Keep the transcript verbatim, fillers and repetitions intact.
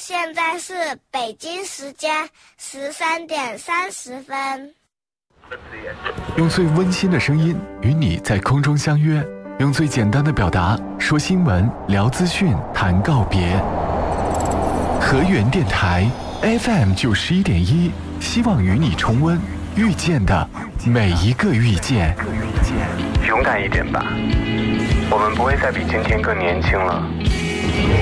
现在是北京时间十三点三十分。 用最温馨的声音与你在空中相约，用最简单的表达说新闻、聊资讯、谈告别。河源电台 F M 九十一点一，希望与你重温遇见的每一个遇见。 勇敢一点吧，我们不会再比今天更年轻了。